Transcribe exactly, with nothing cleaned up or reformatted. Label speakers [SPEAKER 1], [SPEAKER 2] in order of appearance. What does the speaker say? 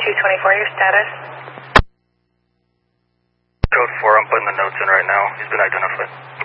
[SPEAKER 1] two twenty-four, your status?
[SPEAKER 2] Code four, I'm putting the notes in right now. He's been identified.